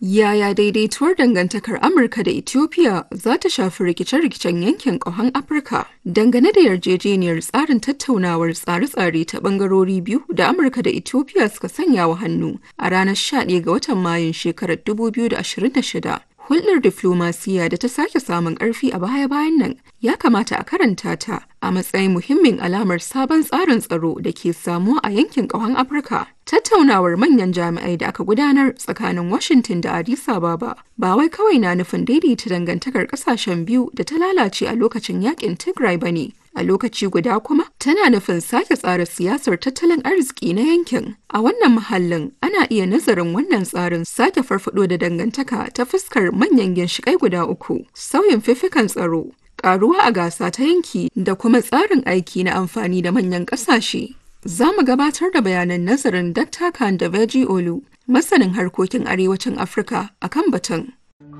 Yaya daidaituwar dangantakar Amurka da Ethiopia za ta shafi rikice-rikicen yankin ƙahon Afirka? Dangane da yarjejeniyar tsarin tattaunawar tsare-tsare ta ɓangarori biyu da Amurka da Ethiopia suka sanya wa hannu a ranar 11 ga watan Mayun shekarar 2026. Hulɗar diflomasiyya da ta sake samun ƙarfi a baya-bayan nan ya kamata a karanta ta a matsayin muhimmin alamar sabon tsarin tsaro da ke samuwa a yankin ƙahon Afirka. Tattaunawar manyan jami'ai da aka gudanar tsakanin Washington da Addis Ababa ba wai kawai na nufin daidaita dangantakar ƙasashen biyu da ta lalace a lokacin yakin Tigray ba ne. A lokaci guda kuma tana nufin sake tsara siyasar tattalin arziki na yankin. A wannan mahallin ana iya nazarin wannan tsarin sake farfado da dangantaka ta fuskar manyan ginshiƙai guda uku, sauyin fifikan tsaro, ƙaruwa a gasa ta yanki da kuma tsarin aiki na amfani da manyan ƙasashe. Za mu gabatar da bayanan nazarin Dr. Kandaveji Olu, masanin harkokin arewacin Afirka a kan batun.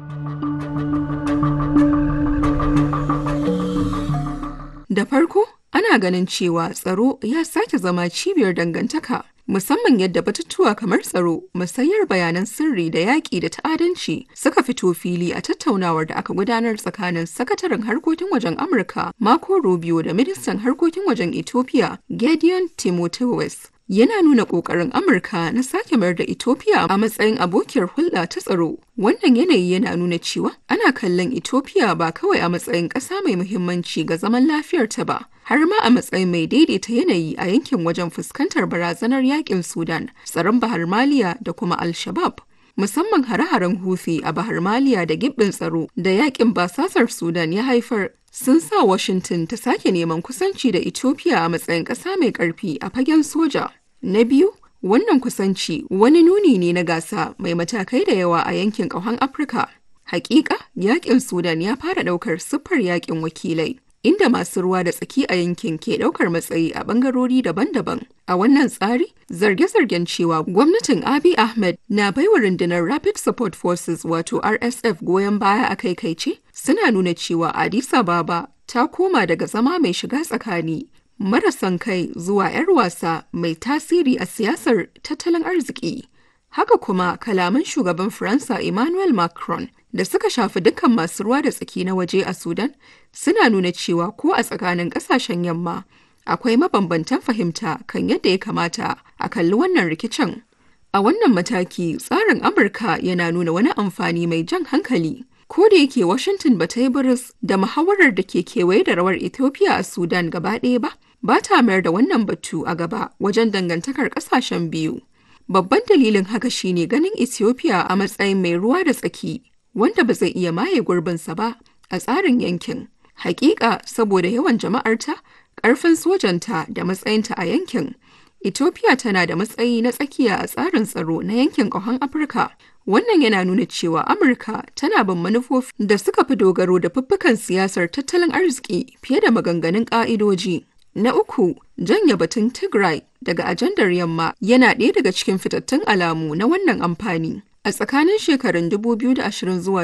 Da farko, ana ganin cewa tsaro ya sake zama cibiyar dangantaka, musamman yadda batutuwa kamar tsaro, musayar bayanan sirri da yaƙi da ta'adanci suka fito fili a tattaunawar da aka gudanar tsakanin sakataren harkokin wajen Amurka Marco Rubio da ministan harkokin wajen Ethiopia Gideon Timotheus. Yana nuna ƙoƙarin Amurka na sake mayar da Ethiopia a matsayin abokiyar hulɗa ta tsaro. Wannan yanayi yana nuna cewa ana kallon Ethiopia ba kawai a matsayin ƙasa mai muhimmanci ga zaman lafiyarta ba, har ma a matsayin mai daidaita yanayi a yankin wajen fuskantar barazanar yakin Sudan, tsaron Bahar Maliya da kuma Al-Shabaab. Musamman hare-haren Houthi a Bahar Maliya da gibbin tsaro da yakin basasar Sudan ya haifar sun sa Washington ta sake neman kusanci da Ethiopia a matsayin ƙasa mai ƙarfi a fagen soja. Na biyu, wannan kusanci wani nuni ne na gasa mai matakai da yawa a yankin ƙahon Afirka. Hakika, yakin Sudan ya fara ɗaukar siffar yakin wakilai, inda masu ruwa da tsaki a yankin ke ɗaukar matsayi a ɓangarori daban-daban. A wannan tsari, zarge-zargen cewa gwamnatin Abiy Ahmed na baiwa rundunar Rapid Support Forces wato RSF goyon baya a kaikaice suna nuna cewa Addis Ababa ta koma daga zama mai shiga tsakani marasan kai zuwa 'yar wasa mai tasiri a siyasar tattalin arziki. Haka kuma kalaman shugaban Faransa Emmanuel Macron da suka shafi dukkan masu ruwa da tsaki na waje a Sudan suna nuna cewa ko a tsakanin ƙasashen yamma akwai mabambantan fahimta kan yadda ya kamata a kalli wannan rikicin. A wannan mataki tsarin Amurka yana nuna wani amfani mai jan hankali. Ko da yake Washington ba ta yi biris da muhawarar da ke kewaye da rawar Ethiopia a Sudan gaba ɗaya ba ta mayar da wannan batu a gaba wajen dangantakar ƙasashen biyu. Babban dalilin haka shine ganin Ethiopia a matsayin mai ruwa da tsaki wanda ba zai iya maye gurbinsa ba a tsarin yankin. Hakika saboda yawan jama'arta, ƙarfin sojanta da matsayinta a yankin. Ethiopia tana da matsayi na tsakiya a tsarin tsaro na yankin ƙahon Afirka. Wannan yana nuna cewa Amurka tana bin manufofi da suka fi dogaro da fuffukan siyasar tattalin arziki fiye da maganganun ƙa'idoji. Na uku, janye batun Tigray daga ajandar yamma yana ɗaya daga cikin fitattun alamu na wannan amfani. A tsakanin shekarun 2020 zuwa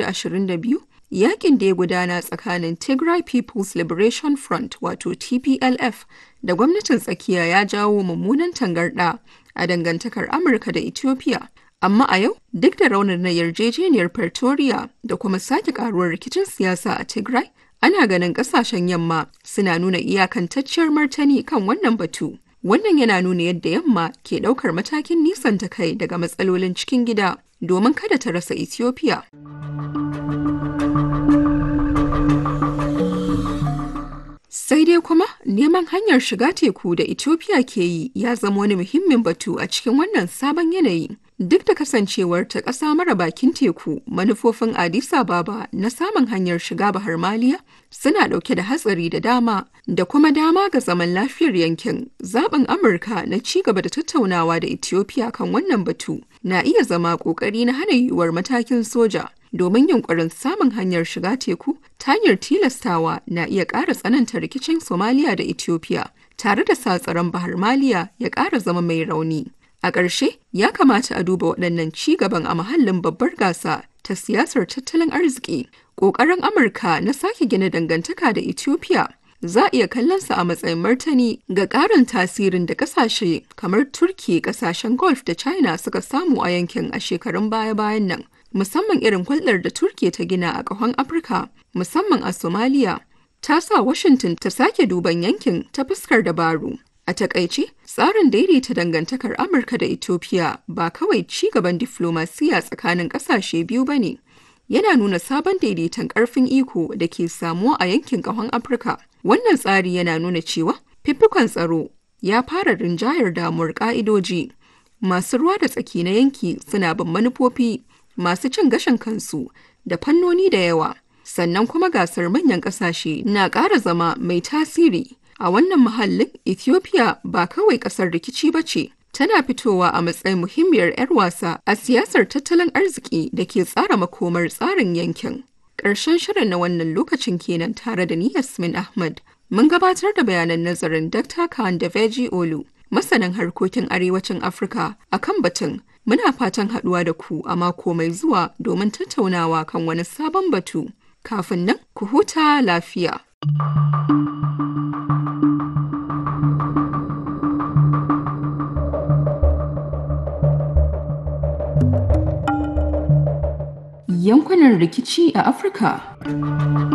2022, yakin da ya gudana tsakanin Tigray People's Liberation Front wato TPLF da gwamnatin tsakiya ya jawo mummunan tangarɗa a dangantakar Amurka da Ethiopia. Amma a yau, duk da raunin na yarjejeniyar Pretoria da kuma sake karuwar rikicin siyasa a Tigray, ana ganin kasashen yamma suna nuna iyakantacciyar martani kan wannan batu. Wannan yana nuna yadda yamma ke ɗaukar matakin nisanta kai daga matsalolin cikin gida domin kada ta rasa Ethiopia. Sai dai kuma neman hanyar shiga teku da Ethiopia ke yi ya zama wani muhimmin batu a cikin wannan sabon yanayi. Duk da kasancewar ta ƙasa mara bakin teku, manufofin Addis Ababa na samun hanyar shiga Bahar Maliya suna ɗauke da hatsari da dama da kuma dama ga zaman lafiyar yankin. Zaɓin Amurka na ci gaba da tattaunawa da Ethiopia kan wannan batu na iya zama ƙoƙari na hana yiwuwar matakin soja. Domin yunkurin samun hanyar shiga teku ta hanyar tilastawa na iya ƙara tsananta rikicin Somalia da Ethiopia, tare da sa tsaron Bahar Maliya ya ƙara zama mai rauni. A ƙarshe, ya kamata a duba waɗannan ci gaban a mahallin babbar gasa ta siyasar tattalin arziki. Ƙoƙarin Amurka na sake gina dangantaka da Ethiopia za a iya kallonsa a matsayin martani ga ƙarin tasirin da ƙasashe kamar Turki, ƙasashen Gulf da China suka samu a yankin a shekarun baya-bayan nan, musamman irin hulɗar da Turki ta gina a ƙahon Afirka, musamman a Somalia, ta sa Washington ta sake duban yankin ta fuskar dabaru. A takaice, tsarin daidaita dangantakar Amurka da Ethiopia ba kawai ci gaban diflomasiya tsakanin ƙasashe biyu ba ne. Yana nuna sabon daidaiton ƙarfin iko da ke samuwa a yankin ƙahon Afirka. Wannan tsari yana nuna cewa fifikon tsaro ya fara rinjayar damuwar ƙa'idoji. Masu ruwa da tsaki na yanki suna bin manufofi masu cin gashin kansu da fannoni da yawa. Sannan kuma gasar manyan ƙasashe na ƙara zama mai tasiri. A wannan muhallin, Ethiopia ba kawai ƙasar rikici ba ce. Tana fitowa a matsayin muhimmiyar 'yar wasa a siyasar tattalin arziki da ke tsara makomar tsarin yankin. Ƙarshen shirin na wannan lokacin kenan tare da ni Yasmin Ahmad. Mun gabatar da bayanan nazarin Dr. Khan Deveji Olu, masanin harkokin arewacin Afirka, a kan batun. Muna fatan haɗuwa da ku a mako mai zuwa domin tattaunawa kan wani sabon batu. Kafin nan, ku huta lafiya. Yankunan rikici a Afirka.